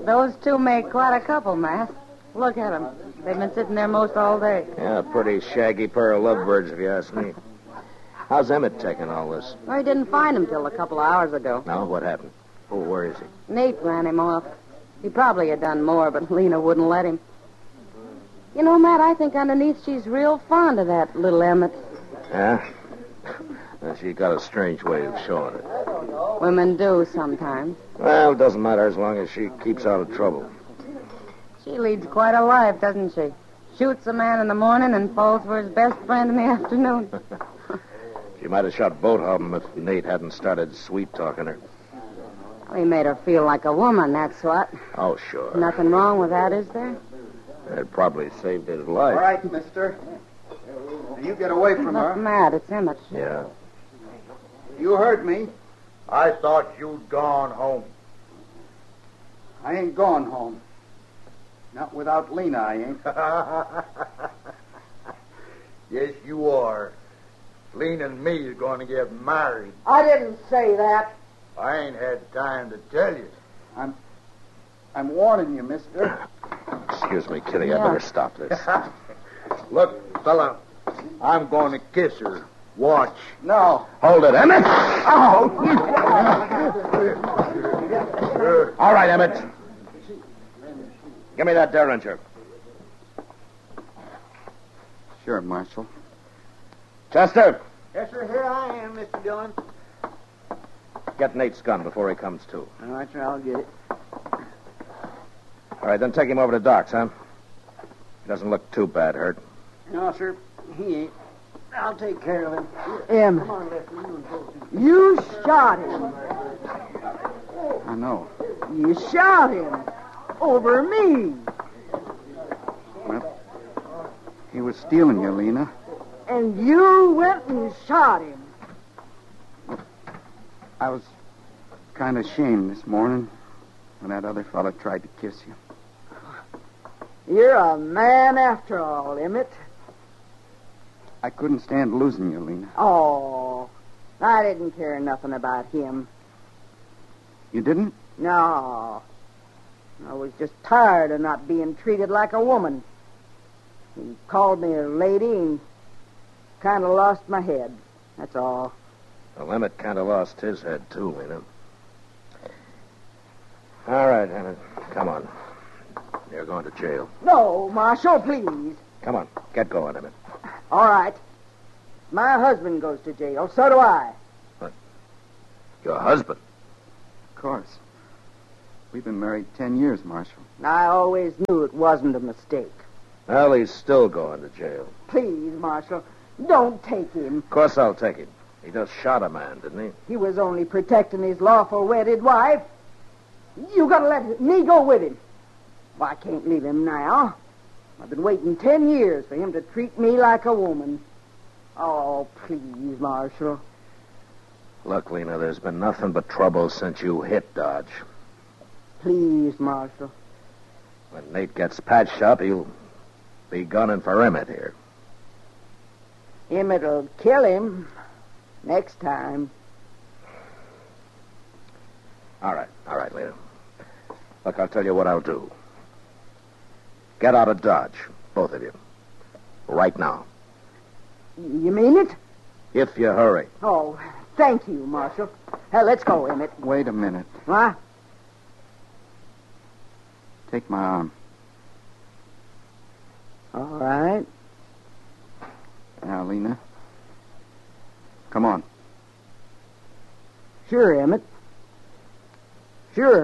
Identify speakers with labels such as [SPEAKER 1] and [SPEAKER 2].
[SPEAKER 1] Those two make quite a couple, Matt. Look at them. They've been sitting there most all day.
[SPEAKER 2] Yeah, a pretty shaggy pair of lovebirds, if you ask me. How's Emmett taking all this?
[SPEAKER 1] Well, he didn't find him till a couple of hours ago.
[SPEAKER 2] No, what happened? Oh, where is he?
[SPEAKER 1] Nate ran him off. He probably had done more, but Lena wouldn't let him. You know, Matt, I think underneath she's real fond of that little Emmett.
[SPEAKER 2] Yeah? She got a strange way of showing it.
[SPEAKER 1] Women do sometimes.
[SPEAKER 2] Well, it doesn't matter as long as she keeps out of trouble.
[SPEAKER 1] She leads quite a life, doesn't she? Shoots a man in the morning and falls for his best friend in the afternoon.
[SPEAKER 2] She might have shot both of them if Nate hadn't started sweet-talking her.
[SPEAKER 1] Well, he made her feel like a woman, that's what.
[SPEAKER 2] Oh, sure.
[SPEAKER 1] Nothing wrong with that, is there?
[SPEAKER 2] It probably saved his life.
[SPEAKER 3] All right, mister. You get away from
[SPEAKER 1] Look,
[SPEAKER 3] her.
[SPEAKER 1] Matt, it's Emmett.
[SPEAKER 2] Yeah.
[SPEAKER 3] You heard me.
[SPEAKER 4] I thought you'd gone home.
[SPEAKER 3] I ain't going home. Not without Lena, I ain't.
[SPEAKER 4] Yes, you are. Lena and me is going to get married.
[SPEAKER 5] I didn't say that.
[SPEAKER 4] I ain't had time to tell you.
[SPEAKER 3] I'm warning you, mister.
[SPEAKER 2] Excuse me, Kitty. I
[SPEAKER 1] Yeah.
[SPEAKER 2] better stop this.
[SPEAKER 4] Look, fella, I'm going to kiss her. Watch.
[SPEAKER 3] No.
[SPEAKER 2] Hold it, Emmett! Oh! All right, Emmett. Give me that derringer.
[SPEAKER 3] Sure, Marshal.
[SPEAKER 2] Chester,
[SPEAKER 4] Yes, sir. Here I am, Mr. Dillon.
[SPEAKER 2] get Nate's gun before he comes to.
[SPEAKER 5] All right, sir, I'll get it.
[SPEAKER 2] All right, then take him over to Doc's, huh? He doesn't look too bad hurt.
[SPEAKER 5] No, sir, he ain't. I'll take care of him. Em, you shot him.
[SPEAKER 3] I know.
[SPEAKER 5] You shot him. Over me.
[SPEAKER 3] Well, he was stealing you, Lena.
[SPEAKER 5] And you went and shot him.
[SPEAKER 3] I was kind of ashamed this morning when that other fella tried to kiss you.
[SPEAKER 5] You're a man after all, Emmett.
[SPEAKER 3] I couldn't stand losing you, Lena.
[SPEAKER 5] Oh, I didn't care nothing about him.
[SPEAKER 3] You didn't?
[SPEAKER 5] No. I was just tired of not being treated like a woman. He called me a lady and kind of lost my head. That's all.
[SPEAKER 2] Well, Emmett kind of lost his head, too, Lena. All right, Emmett. Come on. You're going to jail.
[SPEAKER 5] No, Marshal, please.
[SPEAKER 2] Come on. Get going, Emmett.
[SPEAKER 5] All right. My husband goes to jail. So do I.
[SPEAKER 2] Your husband?
[SPEAKER 3] Of course. We've been married 10 years, Marshal.
[SPEAKER 5] I always knew it wasn't a mistake.
[SPEAKER 2] Well, he's still going to jail.
[SPEAKER 5] Please, Marshal, don't take him.
[SPEAKER 2] Of course I'll take him. He just shot a man, didn't he?
[SPEAKER 5] He was only protecting his lawful wedded wife. You gotta let me go with him. Well, I can't leave him now. I've been waiting 10 years for him to treat me like a woman. Oh, please, Marshal.
[SPEAKER 2] Look, Lena, there's been nothing but trouble since you hit Dodge.
[SPEAKER 5] Please, Marshal.
[SPEAKER 2] When Nate gets patched up, he'll be gunning for Emmett here.
[SPEAKER 5] Emmett'll kill him next time.
[SPEAKER 2] All right, Lena. Look, I'll tell you what I'll do. Get out of Dodge, both of you. Right now.
[SPEAKER 5] You mean it?
[SPEAKER 2] If you hurry.
[SPEAKER 5] Oh, thank you, Marshal. Let's go, Emmett.
[SPEAKER 3] Wait a minute.
[SPEAKER 5] What?
[SPEAKER 3] Take my arm.
[SPEAKER 5] All right.
[SPEAKER 3] Now, Lena. Come on.
[SPEAKER 5] Sure, Emmett. Sure.